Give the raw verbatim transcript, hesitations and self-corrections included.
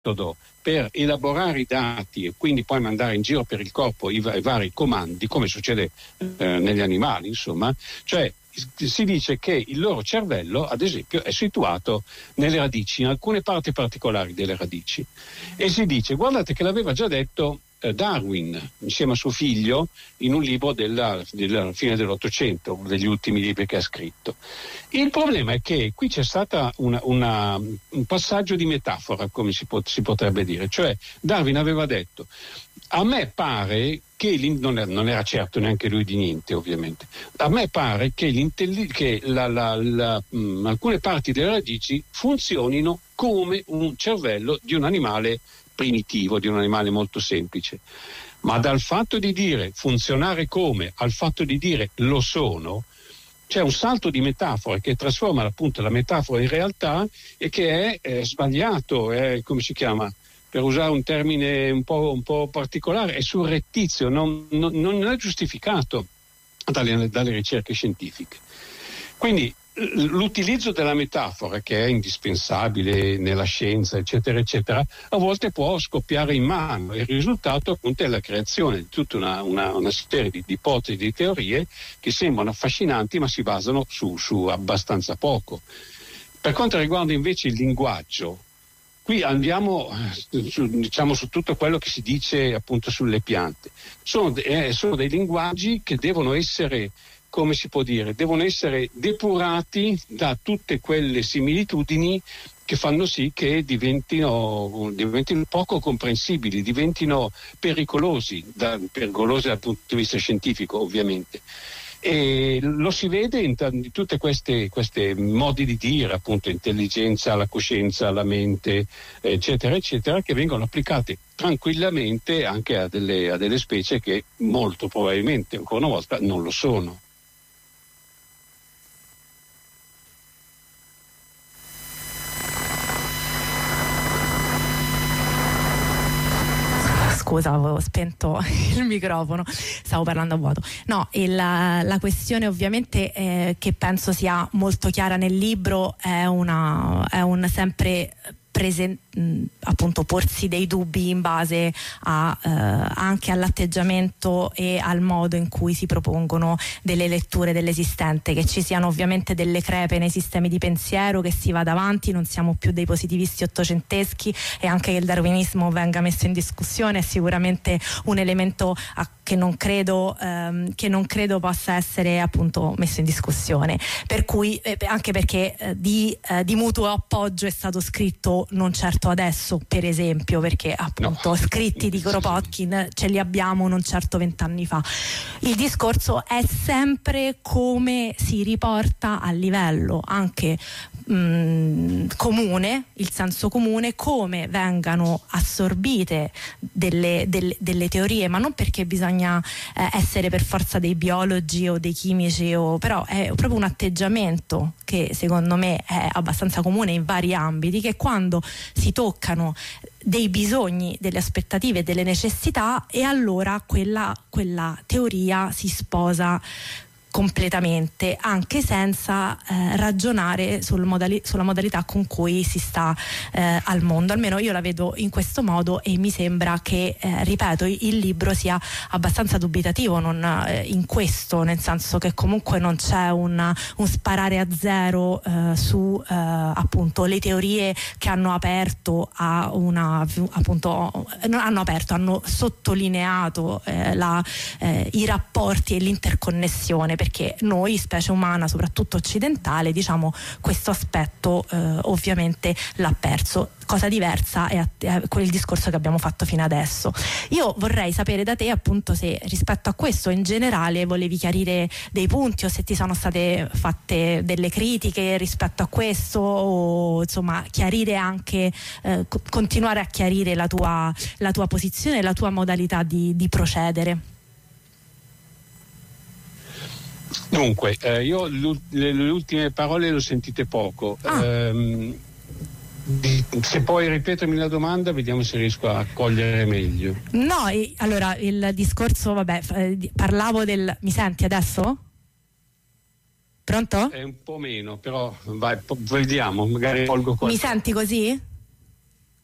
metodo per elaborare i dati e quindi poi mandare in giro per il corpo i, i vari comandi, come succede eh, negli animali, insomma, cioè si dice che il loro cervello, ad esempio, è situato nelle radici, in alcune parti particolari delle radici, e si dice, guardate che l'aveva già detto eh, Darwin insieme a suo figlio in un libro della, della fine dell'Ottocento, uno degli ultimi libri che ha scritto. Il problema è che qui c'è stato una, una, un passaggio di metafora, come si, pot- si potrebbe dire, cioè Darwin aveva detto: a me pare che non era, non era certo neanche lui di niente, ovviamente. A me pare che, che la, la, la, mh, alcune parti delle radici funzionino come un cervello di un animale primitivo, di un animale molto semplice. Ma dal fatto di dire funzionare come al fatto di dire lo sono, c'è un salto di metafora che trasforma appunto la metafora in realtà e che è, è sbagliato, è, come si chiama? Per usare un termine un po', un po' particolare, è surrettizio, non, non, non è giustificato dalle, dalle ricerche scientifiche. Quindi l'utilizzo della metafora, che è indispensabile nella scienza, eccetera, eccetera, a volte può scoppiare in mano. Il risultato appunto è la creazione di tutta una, una, una serie di, di ipotesi, di teorie che sembrano affascinanti ma si basano su, su abbastanza poco. Per quanto riguarda invece il linguaggio, qui andiamo su, diciamo, su tutto quello che si dice appunto sulle piante. Sono, eh, sono dei linguaggi che devono essere, come si può dire, devono essere depurati da tutte quelle similitudini che fanno sì che diventino, diventino poco comprensibili, diventino pericolosi, da, pericolosi dal punto di vista scientifico ovviamente. E lo si vede in, t- in tutte queste, queste modi di dire, appunto intelligenza, la coscienza, la mente, eccetera, eccetera, che vengono applicate tranquillamente anche a delle, a delle specie che molto probabilmente, ancora una volta, non lo sono. Scusa, avevo spento il microfono, stavo parlando a vuoto. No, e la, la questione ovviamente eh, che penso sia molto chiara nel libro è una è un sempre presen- mh, appunto porsi dei dubbi in base a, eh, anche all'atteggiamento e al modo in cui si propongono delle letture dell'esistente, che ci siano ovviamente delle crepe nei sistemi di pensiero, che si vada avanti, non siamo più dei positivisti ottocenteschi, e anche che il darwinismo venga messo in discussione è sicuramente un elemento a che non credo ehm, che non credo possa essere appunto messo in discussione, per cui eh, anche perché eh, di, eh, di mutuo appoggio è stato scritto non certo adesso, per esempio, perché appunto no. scritti di Kropotkin ce li abbiamo non certo vent'anni fa. Il discorso è sempre come si riporta a livello anche mh, comune, il senso comune, come vengano assorbite delle, delle, delle teorie, ma non perché bisogna eh, essere per forza dei biologi o dei chimici, o, però è proprio un atteggiamento che secondo me è abbastanza comune in vari ambiti, che quando si toccano dei bisogni, delle aspettative, delle necessità, e allora quella, quella teoria si sposa completamente, anche senza eh, ragionare sul modali- sulla modalità con cui si sta eh, al mondo. Almeno io la vedo in questo modo, e mi sembra che, eh, ripeto, il libro sia abbastanza dubitativo non, eh, in questo, nel senso che comunque non c'è un, un sparare a zero eh, su eh, appunto le teorie che hanno aperto a una appunto non hanno aperto, hanno sottolineato eh, la, eh, i rapporti e l'interconnessione, perché noi, specie umana, soprattutto occidentale, diciamo questo aspetto eh, ovviamente l'ha perso. Cosa diversa è, è quel discorso che abbiamo fatto fino adesso. Io vorrei sapere da te appunto se rispetto a questo in generale volevi chiarire dei punti, o se ti sono state fatte delle critiche rispetto a questo, o insomma chiarire anche eh, co- continuare a chiarire la tua, la tua posizione, la tua modalità di, di procedere. Dunque, eh, io le, le ultime parole le ho sentite poco. Ah. Ehm, di, se puoi ripetermi la domanda, vediamo se riesco a cogliere meglio. No, e, allora il discorso, vabbè, eh, parlavo del... Mi senti adesso? Pronto? È un po' meno, però vai, po- vediamo, magari colgo qualcosa. Mi senti così?